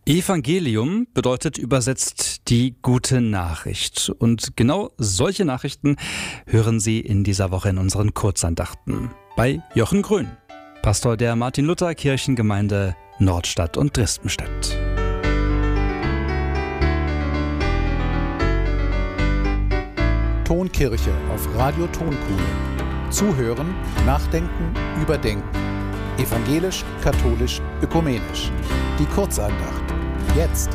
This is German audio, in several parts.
Evangelium bedeutet übersetzt die gute Nachricht. Und genau solche Nachrichten hören Sie in dieser Woche in unseren Kurzandachten bei Jochen Grün, Pastor der Martin-Luther-Kirchengemeinde Nordstadt und Dresdenstedt. Tonkirche auf Radio Tonkuhle. Zuhören, nachdenken, überdenken. Evangelisch, katholisch, ökumenisch. Die Kurzandacht. Jetzt.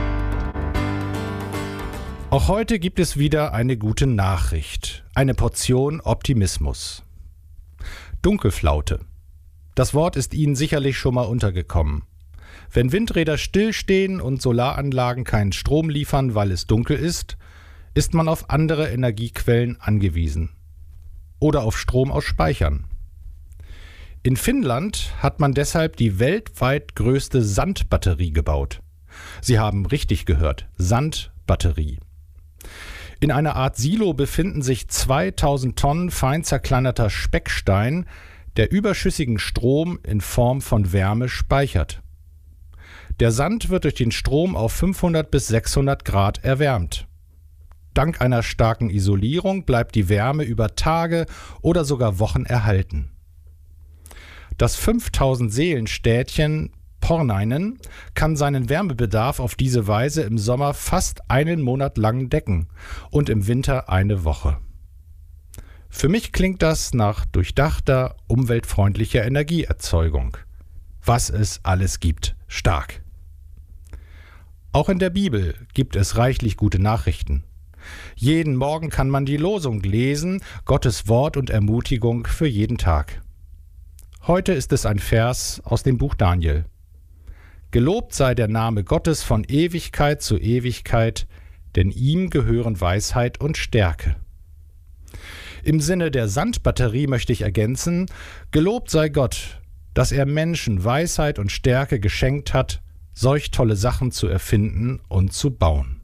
Auch heute gibt es wieder eine gute Nachricht. Eine Portion Optimismus. Dunkelflaute. Das Wort ist Ihnen sicherlich schon mal untergekommen. Wenn Windräder stillstehen und Solaranlagen keinen Strom liefern, weil es dunkel ist man auf andere Energiequellen angewiesen. Oder auf Strom aus Speichern. In Finnland hat man deshalb die weltweit größte Sandbatterie gebaut. Sie haben richtig gehört, Sandbatterie. In einer Art Silo befinden sich 2000 Tonnen fein zerkleinerter Speckstein, der überschüssigen Strom in Form von Wärme speichert. Der Sand wird durch den Strom auf 500 bis 600 Grad erwärmt. Dank einer starken Isolierung bleibt die Wärme über Tage oder sogar Wochen erhalten. Das 5000 Seelenstädtchen Pornainen kann seinen Wärmebedarf auf diese Weise im Sommer fast einen Monat lang decken und im Winter eine Woche. Für mich klingt das nach durchdachter, umweltfreundlicher Energieerzeugung. Was es alles gibt, stark. Auch in der Bibel gibt es reichlich gute Nachrichten. Jeden Morgen kann man die Losung lesen, Gottes Wort und Ermutigung für jeden Tag. Heute ist es ein Vers aus dem Buch Daniel. Gelobt sei der Name Gottes von Ewigkeit zu Ewigkeit, denn ihm gehören Weisheit und Stärke. Im Sinne der Sandbatterie möchte ich ergänzen, gelobt sei Gott, dass er Menschen Weisheit und Stärke geschenkt hat, solch tolle Sachen zu erfinden und zu bauen.